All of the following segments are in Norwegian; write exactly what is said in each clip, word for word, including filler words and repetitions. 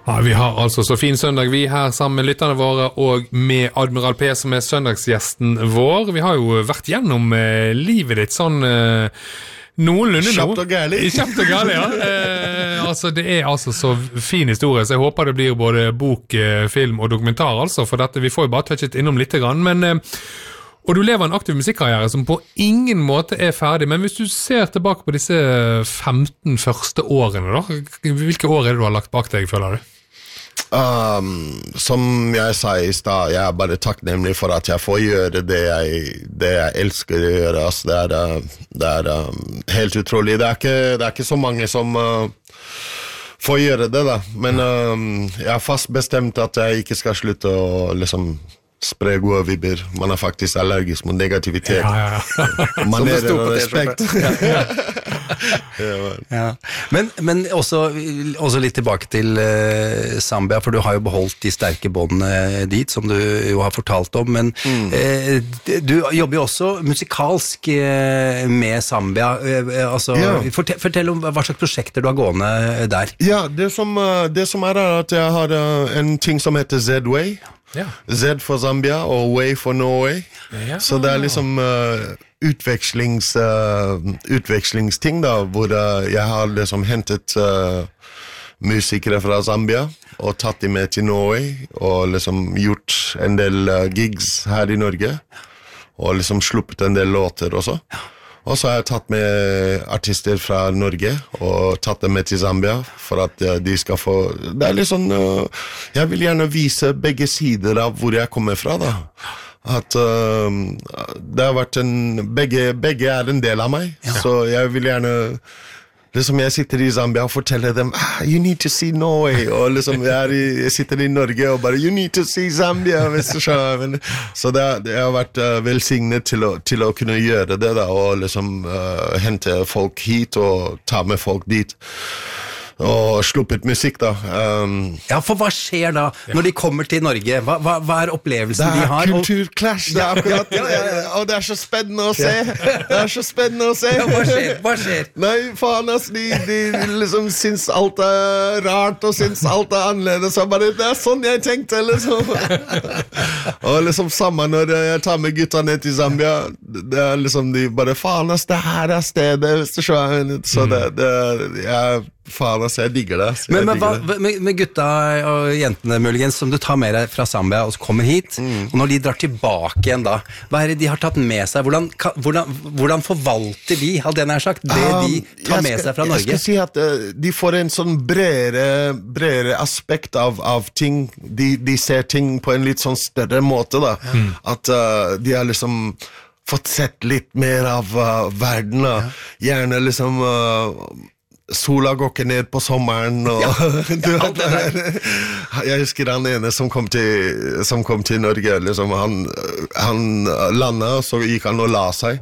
Ja, vi har altså så fin søndag vi her sammen med lytterne våre og med Admiral P som er søndagsgjesten vår. Vi har jo vært gjennom eh, livet ditt sånn eh, noenlunde nå. Kjapt og gærlig. Kjapt og gærlig, ja. Eh, altså, det er altså så fin historie, så jeg håper det blir både bok, eh, film og dokumentar, altså, for dette, vi får jo bare touchet innom litt grann, men eh, og du lever en aktiv musikkarriere som på ingen måte er ferdig, men hvis du ser tilbake på disse femten første årene da, hvilke år er det du har lagt bak deg, føler du? Um, som jeg sa i stad, jeg er bare takknemlig for at jeg får gjøre det jeg, det jeg elsker å gjøre. Altså, det er, det er um, helt utrolig. Det er ikke, det er ikke så mange som uh, får gjøre det, da. Men um, jeg er fast bestemt at jeg ikke skal slutte å liksom spre gode vibber. Man er faktisk allergisk mot negativitet. Ja, ja, ja. Manerer og respekt. Ja, ja. ja, ja. Men, men også, også litt tilbake til uh, Zambia, for du har jo beholdt de sterke båndene dit, som du jo har fortalt om, men mm. uh, du jobber jo også musikalsk uh, med Zambia. Uh, altså, ja. fortell, fortell om hva slags prosjekter du har gående der. Ja, det som, uh, det som er at jeg har uh, en ting som heter Z-Way. Ja. Z for Zambia og Way for Norway. Ja. Så det er liksom uh, utvekslings, uh, utvekslingsting da, hvor uh, jeg har liksom hentet uh, musikere fra Zambia og tatt dem med til Norway og liksom gjort en del uh, gigs her i Norge og liksom sluppet en del låter også. Og så har jeg tatt med artister fra Norge og tatt dem med til Zambia for at uh, de skal få... Det er litt sånn... Uh, jeg vil gjerne vise begge sider av hvor jeg kommer fra, da. At uh, det har vært en... Begge, begge er en del av meg, ja. Så jeg vil gjerne... Liksom jeg sitter i Zambia og forteller dem ah, you need to see Norway og liksom jeg, er i, jeg sitter i Norge og bare you need to see Zambia hvis du skjønner. Så det, det har vært uh, velsignet til å, til å kunne gjøre det da, og liksom uh, hente folk hit og ta med folk dit og sluppet musikk da. Um, ja, for hva skjer da når de kommer til Norge? Hva, hva, hva er opplevelsen de har? Det er kulturklash, det er akkurat det, ja, ja, og det er så spennende å se. Det er så spennende å se. Ja, hva skjer? Hva skjer? Nei, faen ass, de, de liksom syns alt er rart og syns alt er annerledes, og bare, det er sånn jeg tenkte, liksom. Og liksom samme når jeg tar med gutta ned til Zambia, det er liksom de bare, faen ass, det her er stedet, hvis du skjønner. Så det, det jeg faen, altså, jeg digger det. Jeg men men hva, digger det. med, med gutta og jentene muligens, som du tar med deg fra Zambia og kommer hit, mm. og når de drar tilbake igjen da, hva er det de har tatt med seg? Hvordan, hvordan, hvordan forvalter de, hadde jeg nær sagt, det um, de tar med skal, seg fra Norge? Jeg skal si at uh, de får en sånn bredere, bredere aspekt av, av ting. De, de ser ting på en litt sånn større måte, da. Mm. At uh, de har liksom fått sett litt mer av uh, verden, da. Ja. Gjerne liksom... Uh, sola går ikke ned på sommeren og ja, du vet, jeg husker han ene som kom til, som kom til Norge liksom, han, han landet så gikk han og la seg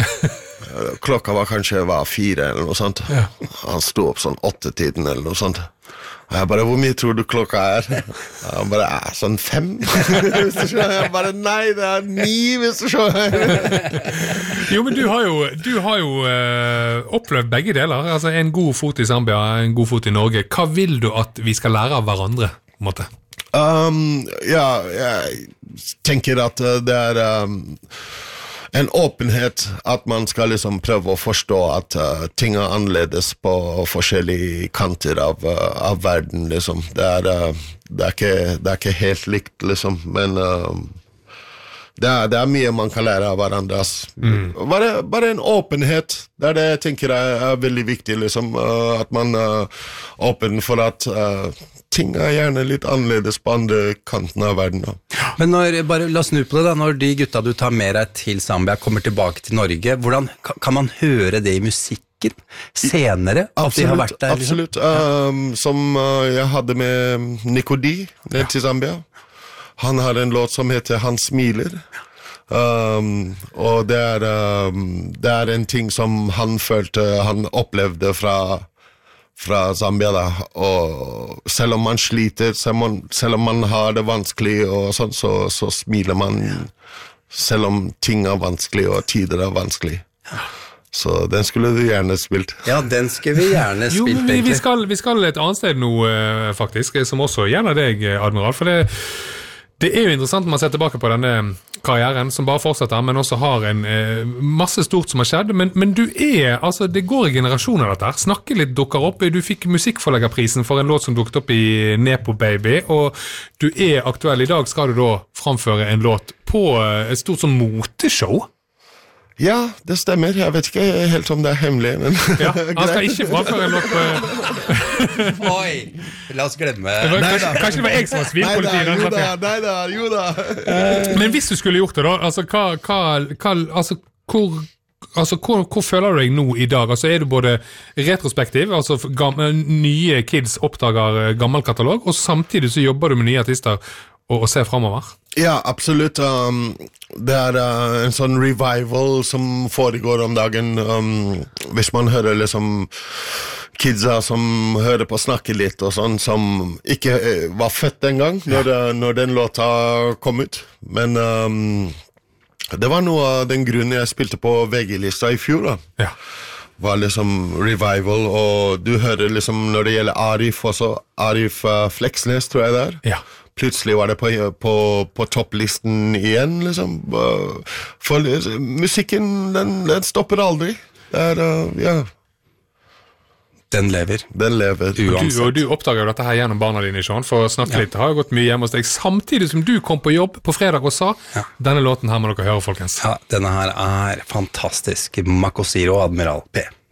klokka var kanskje var fire eller noe sånt ja. Han stod opp sånn åtte tiden eller noe sånt og jeg bare, hvor mye tror du klokka er? Han bare, er sånn fem? Jeg bare, nei, det er ni, hvis du skjønner. Jo, men du har jo, du har jo uh, opplevd begge deler. Altså, en god fot i Zambia, en god fot i Norge. Hva vil du at vi skal lære av hverandre, på en måte? Um, ja, jeg tenker at det er... Um, en åpenhet at man skal liksom prøve å forstå at uh, ting er annerledes på forskjellige kanter av, uh, av verden, liksom. Det er, uh, det, er ikke, det er ikke helt likt, liksom, men uh, det, er, det er mye man kan lære av hverandre. Mm. Bare, bare en åpenhet, det er det jeg tenker er, er veldig viktig, liksom, uh, at man er uh, åpen for at uh, ting er gjerne litt annerledes på andre kanten av verden. Da. Men når, bare la oss snu på det da, når de gutta du tar med deg til Zambia kommer tilbake til Norge, hvordan kan man høre det i musikken senere? At absolutt, de har vært der, liksom? Absolutt. Um, som uh, jeg hadde med Nico D ned ja. Til Zambia. Han har en låt som heter Han smiler. Um, og det er, um, det er en ting som han følte, han opplevde fra fra Zambia da, og selv om man sliter, selv om man, selv om man har det vanskelig og sånn, så, så smiler man selv om ting er vanskelig og tider er vanskelig. Så den skulle du gjerne spilt. Ja, den skulle vi gjerne spilt. Jo, men vi, vi, skal, vi skal et annet sted nå, faktisk, som også gjelder deg, Admiral, for det, det er jo interessant når man ser tilbake på denne karrieren som bare fortsetter, men også har en eh, masse stort som har skjedd, men, men du er, altså det går i generasjoner dette her, snakke litt dukker opp, du fikk musikkforleggerprisen for en låt som dukket opp i Nepo Baby, og du er aktuell. I dag skal du da framføre en låt på et stort som moteshow. Ja, det stemmer. Jeg vet ikke helt om det er hemmelig, men... Ja, han skal ikke framføre en låt på... Oi, la oss glemme... Kanskje, kanskje det var jeg som var svilpolitiet? Nei da, nei da, jo da. Men hvis du skulle gjort det da, altså, hva, hva, hva, altså, hvor, altså hvor, hvor føler du deg nå i dag? Altså, er du både retrospektiv, altså gamle, nye kids oppdager gammel katalog, og samtidig så jobber du med nye artister og, og ser fremover? Ja, absolutt. Um, det er uh, en sånn revival som foregår om dagen. Um, hvis man hører liksom kidsa som hører på snakke litt og sånn, som ikke uh, var født en gang når, uh, når den låta kom ut. Men um, det var noe av den grunnen jeg spilte på V G-lista i fjor da. Ja. Var liksom revival, og du hører liksom når det gjelder Arif også, Arif uh, Fleksnes tror jeg det er. Ja. Plutselig var det på, på, på topplisten igjen, liksom. For musikken, den, den stopper aldri. Det er, uh, ja. Den lever. Den lever. Uansett. Du, og du oppdager jo dette her gjennom barna dine, Sean, for å snakke ja. litt. Det har jo gått mye hjemme hos deg. Samtidig som du kom på jobb på fredag og sa, ja. denne låten her må dere høre, folkens. Ja, denne her er fantastisk. Makosiro Admiral P.